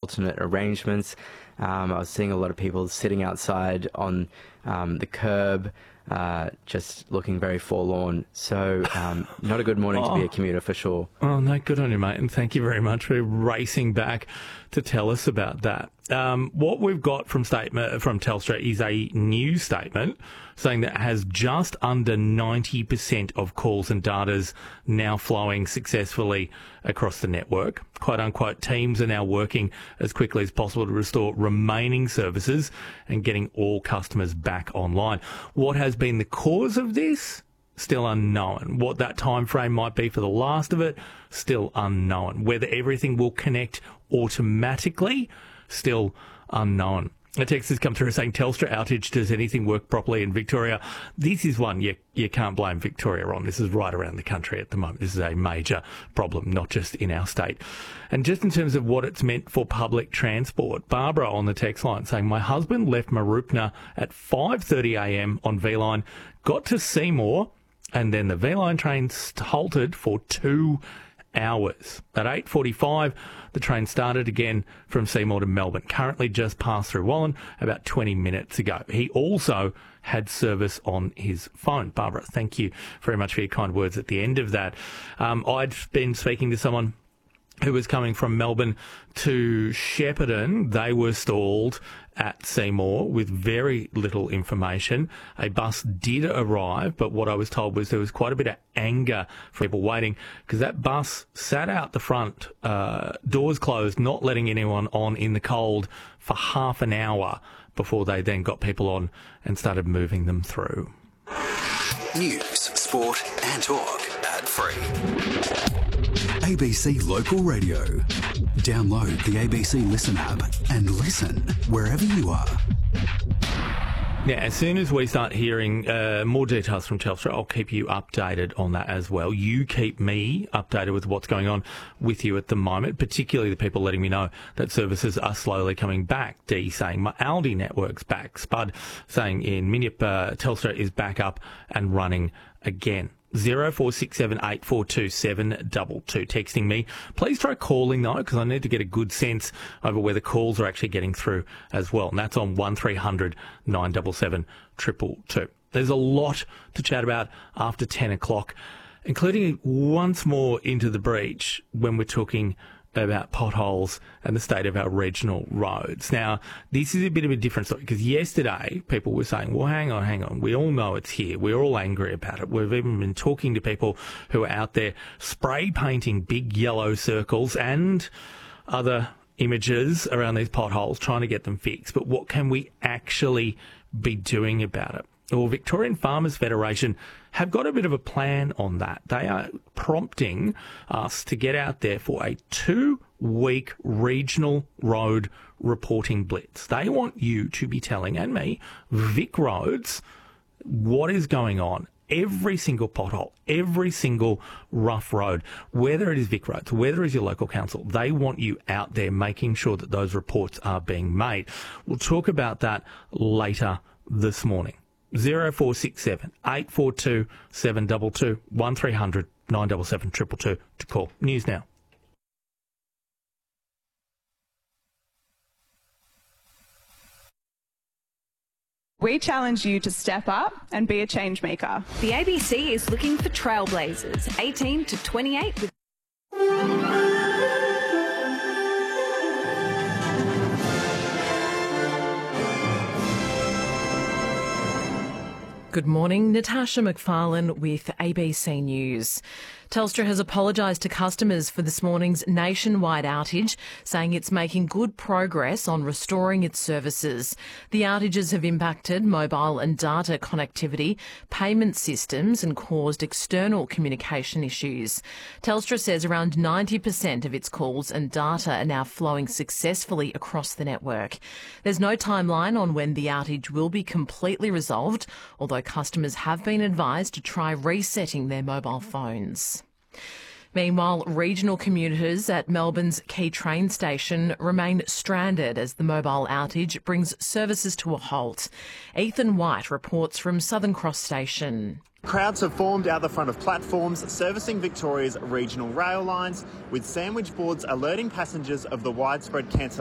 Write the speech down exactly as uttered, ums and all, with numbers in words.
alternate arrangements. Um, I was seeing a lot of people sitting outside on um, the curb, uh, just looking very forlorn. So um, not a good morning oh. to be a commuter for sure. Oh, no, good on you, mate, and thank you very much for racing back to tell us about that. Um, what we've got from statement from Telstra is a news statement saying that has just under ninety percent of calls and data's now flowing successfully across the network. Quote unquote, teams are now working as quickly as possible to restore remaining services and getting all customers back online. What has been the cause of this? Still unknown. What that time frame might be for the last of it? Still unknown. Whether everything will connect automatically? Still unknown. A text has come through saying Telstra outage, does anything work properly in Victoria? This is one you, you can't blame Victoria on. This is right around the country at the moment. This is a major problem, not just in our state. And just in terms of what it's meant for public transport, Barbara on the text line saying, my husband left Mooroopna at five thirty a m on V-Line, got to Seymour, and then the V-Line train halted for two hours. At eight forty-five, the train started again from Seymour to Melbourne. Currently just passed through Wallen about twenty minutes ago. He also had service on his phone. Barbara, thank you very much for your kind words at the end of that. Um, I'd been speaking to someone who was coming from Melbourne to Shepparton. They were stalled at Seymour with very little information. A bus did arrive, but what I was told was there was quite a bit of anger for people waiting because that bus sat out the front, uh, doors closed, not letting anyone on in the cold for half an hour before they then got people on and started moving them through. News, sport and talk. Ad-free. A B C Local Radio. Download the A B C Listen app and listen wherever you are. Now, as soon as we start hearing uh, more details from Telstra, I'll keep you updated on that as well. You keep me updated with what's going on with you at the moment, particularly the people letting me know that services are slowly coming back. Dee saying my Aldi network's back. Spud saying in Minyip, uh, Telstra is back up and running again. Zero four six seven eight four two seven double two. Texting me. Please try calling though, because I need to get a good sense over where the calls are actually getting through as well. And that's on one three hundred nine seven seven triple two. There's a lot to chat about after ten o'clock, including once more into the breach when we're talking about potholes and the state of our regional roads. Now, this is a bit of a different story because yesterday people were saying, well, hang on, hang on. We all know it's here. We're all angry about it. We've even been talking to people who are out there spray painting big yellow circles and other images around these potholes, trying to get them fixed. But what can we actually be doing about it? Well, Victorian Farmers Federation have got a bit of a plan on that. They are prompting us to get out there for a two-week regional road reporting blitz. They want you to be telling, and me, Vic Roads, what is going on. Every single pothole, every single rough road, whether it is Vic Roads, whether it is your local council, they want you out there making sure that those reports are being made. We'll talk about that later this morning. Zero four six seven eight four two seven double two one three hundred nine seven seven triple two to call. News now. We challenge you to step up and be a change maker. The A B C is looking for trailblazers, eighteen to twenty-eight with Good morning, Natasha McFarlane with A B C News. Telstra has apologised to customers for this morning's nationwide outage, saying it's making good progress on restoring its services. The outages have impacted mobile and data connectivity, payment systems and caused external communication issues. Telstra says around ninety percent of its calls and data are now flowing successfully across the network. There's no timeline on when the outage will be completely resolved, although customers have been advised to try resetting their mobile phones. Meanwhile, regional commuters at Melbourne's key train station remain stranded as the mobile outage brings services to a halt. Ethan White reports from Southern Cross Station. Crowds have formed out the front of platforms servicing Victoria's regional rail lines, with sandwich boards alerting passengers of the widespread cancellation